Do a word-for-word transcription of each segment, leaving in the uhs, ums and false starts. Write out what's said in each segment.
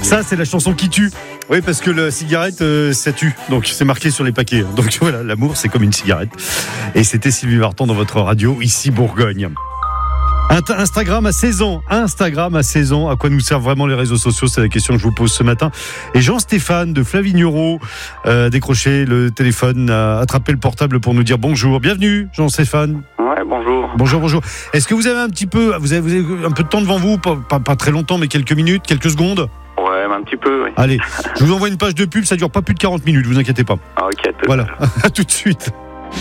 Ça, c'est la chanson qui tue. Oui, parce que la cigarette, euh, ça tue. Donc, c'est marqué sur les paquets. Donc, voilà, l'amour, c'est comme une cigarette. Et c'était Sylvie Vartan dans votre radio, ici Bourgogne. Instagram à seize ans. Instagram à seize ans. À quoi nous servent vraiment les réseaux sociaux? C'est la question que je vous pose ce matin. Et Jean-Stéphane de Flavignereau euh, a décroché le téléphone, a attrapé le portable pour nous dire bonjour. Bienvenue, Jean-Stéphane. Ouais, bonjour. Bonjour, bonjour. Est-ce que vous avez un petit peu, vous avez, vous avez un peu de temps devant vous? Pas, pas, pas très longtemps, mais quelques minutes, quelques secondes? Ouais, un petit peu, oui. Allez, je vous envoie une page de pub, ça dure pas plus de quarante minutes, vous inquiétez pas. Ah, ok, tout voilà, à tout de suite.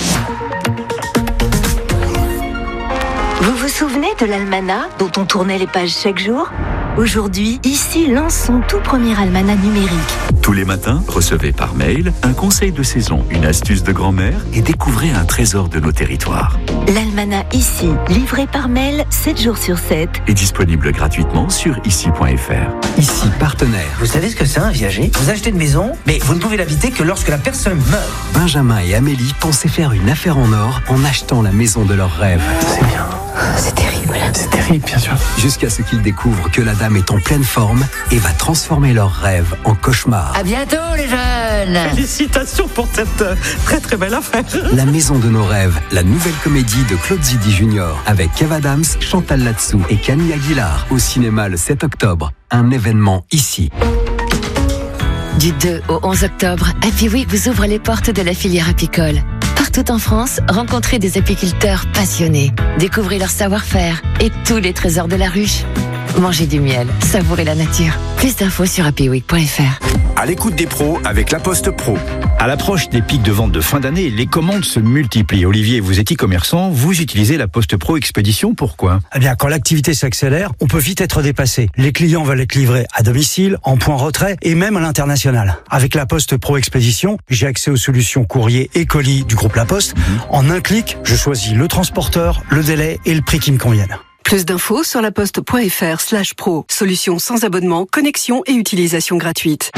Vous vous souvenez de l'almanach dont on tournait les pages chaque jour? Aujourd'hui, ici lance son tout premier almanach numérique. Tous les matins, recevez par mail un conseil de saison, une astuce de grand-mère et découvrez un trésor de nos territoires. L'almanach ici, livré par mail sept jours sur sept. Est disponible gratuitement sur ici point f r. Ici, partenaire. Vous savez ce que c'est un viager? Vous achetez une maison, mais vous ne pouvez l'habiter que lorsque la personne meurt. Benjamin et Amélie pensaient faire une affaire en or en achetant la maison de leurs rêves. C'est bien. C'est terrible. C'est terrible, bien sûr. Jusqu'à ce qu'ils découvrent que la dame est en pleine forme et va transformer leurs rêves en cauchemar. À bientôt, les jeunes. Félicitations pour cette très très belle affaire. La maison de nos rêves, la nouvelle comédie de Claude Zidi Junior avec Kev Adams, Chantal Latsou et Camille Aguilar au cinéma le sept octobre. Un événement ici. Du deux au onze octobre, Happy Week vous ouvre les portes de la filière apicole. Partout en France, rencontrez des apiculteurs passionnés. Découvrez leur savoir-faire et tous les trésors de la ruche. Mangez du miel, savourez la nature. Plus d'infos sur happy week point f r. À l'écoute des pros avec La Poste Pro. À l'approche des pics de vente de fin d'année, les commandes se multiplient. Olivier, vous êtes e-commerçant, vous utilisez La Poste Pro Expédition, pourquoi? Eh bien, quand l'activité s'accélère, on peut vite être dépassé. Les clients veulent être livrés à domicile, en point retrait et même à l'international. Avec La Poste Pro Expédition, j'ai accès aux solutions courrier et colis du groupe La Poste. Mmh. En un clic, je choisis le transporteur, le délai et le prix qui me conviennent. Plus d'infos sur laposte.fr slash pro. Solution sans abonnement, connexion et utilisation gratuite.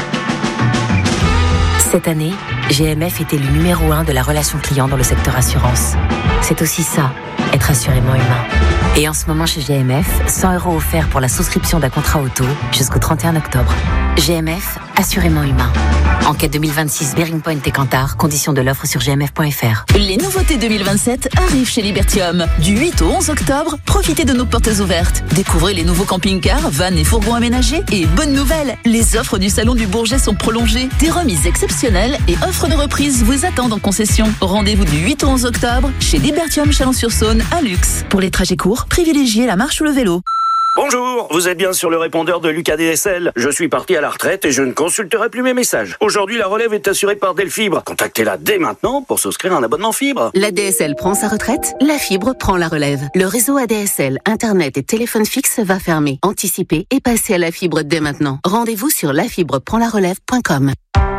Cette année, G M F est élu numéro un de la relation client dans le secteur assurance. C'est aussi ça, être assurément humain. Et en ce moment chez G M F, cent euros offerts pour la souscription d'un contrat auto jusqu'au trente et un octobre. G M F, assurément humain. Enquête deux mille vingt-six, Bearing Point et Kantar. Conditions de l'offre sur g m f point f r. Les nouveautés deux mille vingt-sept arrivent chez Libertium. Du huit au onze octobre, profitez de nos portes ouvertes. Découvrez les nouveaux camping-cars, vannes et fourgons aménagés. Et bonne nouvelle, les offres du Salon du Bourget sont prolongées. Des remises exceptionnelles et offres de reprise vous attendent en concession. Rendez-vous du huit au onze octobre chez Libertium Chalon-sur-Saône à Lux. Pour les trajets courts, privilégiez la marche ou le vélo. Bonjour, vous êtes bien sur le répondeur de Lucas D S L. Je suis parti à la retraite et je ne consulterai plus mes messages. Aujourd'hui, la relève est assurée par Delfibre. Contactez-la dès maintenant pour souscrire un abonnement fibre. La D S L prend sa retraite, la fibre prend la relève. Le réseau A D S L, Internet et téléphone fixe va fermer. Anticipez et passez à la fibre dès maintenant. Rendez-vous sur la fibre prend la relève point com.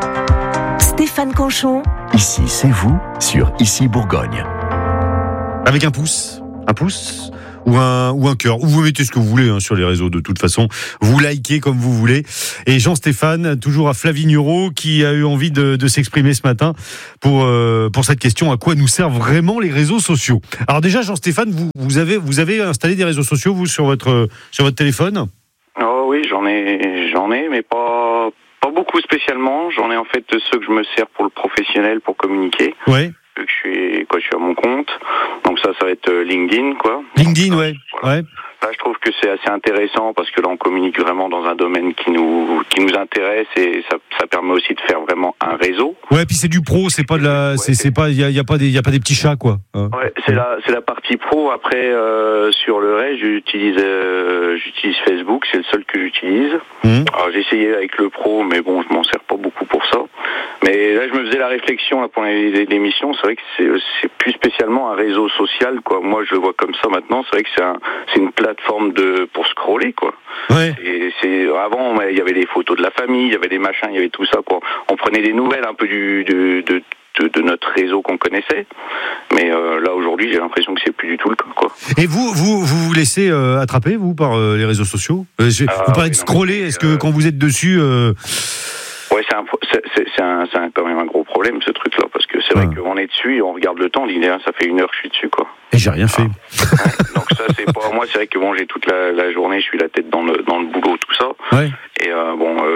Stéphane Conchon. Ici, c'est vous sur Ici Bourgogne. Avec un pouce, un pouce ou un, ou un cœur, ou vous mettez ce que vous voulez hein, sur les réseaux de toute façon, vous likez comme vous voulez. Et Jean-Stéphane, toujours à Flavignereau, qui a eu envie de, de s'exprimer ce matin pour, euh, pour cette question, à quoi nous servent vraiment les réseaux sociaux? Alors déjà Jean-Stéphane, vous, vous, avez, vous avez installé des réseaux sociaux vous sur votre, sur votre téléphone? Oh oui, j'en ai, j'en ai, mais pas, pas beaucoup spécialement. J'en ai en fait ceux que je me sers pour le professionnel, pour communiquer. Ouais. Que je suis, quoi, je suis à mon compte. Donc ça, ça va être LinkedIn, quoi. LinkedIn, ouais. Voilà. Ouais. Là, je trouve que c'est assez intéressant parce que là, on communique vraiment dans un domaine qui nous, qui nous intéresse et ça, ça permet aussi de faire vraiment un réseau. Ouais, puis c'est du pro, c'est pas de la, ouais, c'est, c'est pas, il y a, y a pas des, y a pas des petits chats, quoi. Ouais, c'est la, c'est la partie pro. Après, euh, sur le reste, j'utilise, euh, j'utilise Facebook, c'est le seul que j'utilise. Mmh. Alors, j'ai essayé avec le pro, mais bon, je m'en sers pas beaucoup pour ça. Mais là, je me faisais la réflexion là, pendant l'émission. C'est vrai que c'est, c'est plus spécialement un réseau social, quoi. Moi, je le vois comme ça maintenant. C'est vrai que c'est un, c'est une plateforme de pour scroller, quoi. Ouais. Et c'est avant, il y avait les photos de la famille, il y avait des machins, il y avait tout ça, quoi. On prenait des nouvelles un peu du de, de De, de notre réseau qu'on connaissait, mais euh, là aujourd'hui j'ai l'impression que c'est plus du tout le cas, quoi. Et vous, vous, vous vous laissez euh, attraper vous par euh, les réseaux sociaux? euh, je, ah, Vous parlez oui, de scroller, non, est-ce euh... que quand vous êtes dessus euh... Ouais, c'est, un, c'est, c'est, c'est, un, c'est un, quand même un gros problème ce truc-là, parce que c'est ah. vrai qu'on est dessus et on regarde le temps, on dit ça fait une heure que je suis dessus, quoi. Et j'ai rien fait. Ah. Ouais, donc ça c'est pas moi, c'est vrai que bon, j'ai toute la, la journée, je suis la tête dans le dans le boulot, tout ça. Ouais. Et euh, bon, euh,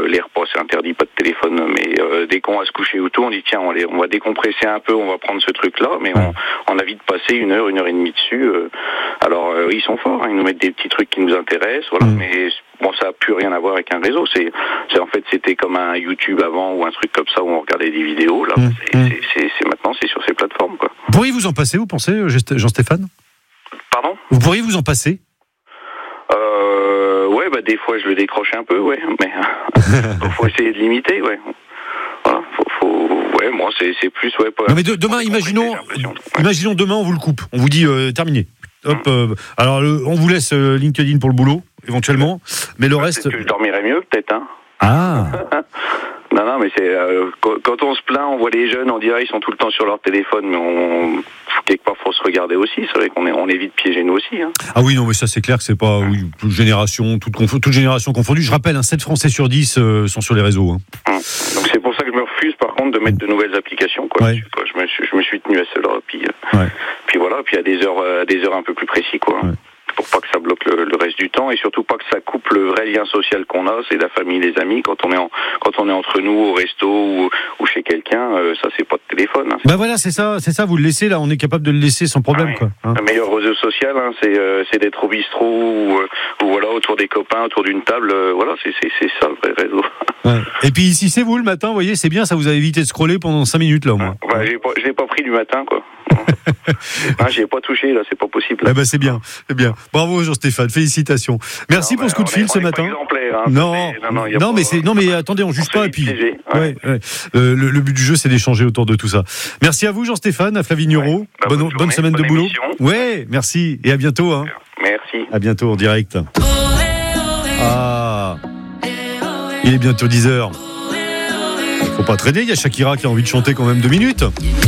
c'est interdit, pas de téléphone, mais euh, dès qu'on va se coucher ou tout, on dit tiens, on, les, on va décompresser un peu, on va prendre ce truc-là, mais on, on a vite passé une heure, une heure et demie dessus. Euh, alors euh, ils sont forts, hein, ils nous mettent des petits trucs qui nous intéressent, voilà, mmh. mais bon, ça a plus rien à voir avec un réseau. C'est, c'est en fait, c'était comme un YouTube avant ou un truc comme ça où on regardait des vidéos. Là, mmh. c'est, c'est, c'est, c'est maintenant, c'est sur ces plateformes, quoi. Pourriez vous en passer, vous pensez, Jean-Stéphane ? Pardon ? Vous pourriez vous en passer ? Euh, ouais, bah des fois je le décroche un peu, ouais, mais il faut essayer de limiter, ouais. Voilà, faut, faut, ouais, moi c'est, c'est plus, ouais. Pas, non mais de, demain, imaginons, ouais. imaginons demain on vous le coupe, on vous dit euh, terminé. Hop, mmh. euh, alors le, on vous laisse euh, LinkedIn pour le boulot, éventuellement, mais le reste. Que je dormirais mieux, peut-être, hein. Ah. Non, non, mais c'est euh, quand on se plaint, on voit les jeunes, on dirait ils sont tout le temps sur leur téléphone, mais on, quelque part faut se regarder aussi. C'est vrai qu'on est, on est vite piégés nous aussi. Hein. Ah oui, non, mais ça c'est clair que c'est pas oui, toute génération, toute, conf... toute génération confondue. Je rappelle, hein, sept Français sur dix euh, sont sur les réseaux. Hein. Hum. Donc c'est pour ça que je me refuse, par contre, de mettre de nouvelles applications. Quoi. Ouais. Je, me suis, je me suis tenu à cela, puis, euh, ouais. puis voilà, puis à des heures, à des heures un peu plus précis, quoi. Ouais. Pour pas que ça bloque le, le reste du temps et surtout pas que ça coupe le vrai lien social qu'on a, c'est la famille, les amis. Quand on est en, quand on est entre nous au resto ou, ou chez quelqu'un, euh, ça c'est pas de téléphone. Hein. Bah voilà, c'est ça, c'est ça. Vous le laissez là, on est capable de le laisser sans problème. Ah oui. Quoi. Hein. Le meilleur réseau social, hein, c'est, euh, c'est d'être au bistrot ou, euh, ou voilà autour des copains, autour d'une table. Euh, voilà, c'est, c'est, c'est ça le vrai réseau. Ouais. Et puis si c'est vous le matin, vous voyez, c'est bien, ça vous a évité de scroller pendant cinq minutes là au moins. Bah, j'ai pas, je l'ai pas pris du matin quoi. hein, j'y ai pas touché là, c'est pas possible. Ah bah c'est bien, c'est bien. Bravo Jean-Stéphane, félicitations. Merci non, pour ce coup de fil est, ce matin. Hein, non, non, non, non, mais c'est, non, mais attendez, on juge pas. Et puis, ouais. Ouais, ouais. Euh, le, le but du jeu, c'est d'échanger autour de tout ça. Merci à vous, Jean-Stéphane, à Flavie-Nureau. Ouais, bah, bonne, bonne, bonne semaine bonne de boulot. Émission. Ouais, merci et à bientôt. Hein. Merci. À bientôt en direct. Ah, il est bientôt dix heures. Faut pas traîner. Il y a Shakira qui a envie de chanter quand même deux minutes.